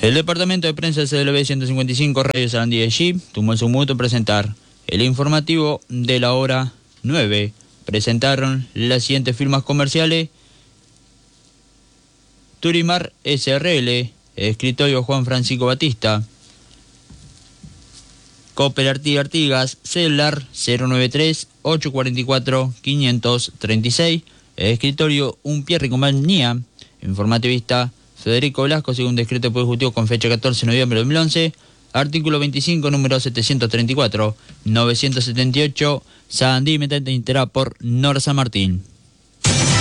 El departamento de prensa CLB 155 Radio Sarandí de G tomó en su mutuo presentar el informativo de la hora 9. Presentaron las siguientes firmas comerciales: Turimar SRL, Escritorio Juan Francisco Batista, Cooperativa Artigas, celular 093-844-536, Escritorio Unpierre y Compañía, informativista Federico Velasco, según decreto del Poder Ejecutivo con fecha 14 de noviembre de 2011, artículo 25, número 734, 978, Sarandí, Metente Interá por Nor San Martín.